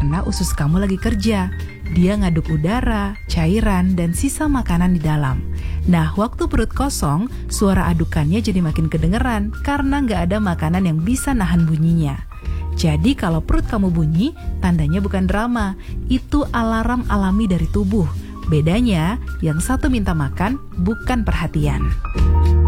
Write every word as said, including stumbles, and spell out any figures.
karena usus kamu lagi kerja. Dia ngaduk udara, cairan, dan sisa makanan di dalam. Nah, waktu perut kosong, suara adukannya jadi makin kedengeran karena nggak ada makanan yang bisa nahan bunyinya. Jadi kalau perut kamu bunyi, tandanya bukan drama. Itu alarm alami dari tubuh. Bedanya, yang satu minta makan, bukan perhatian.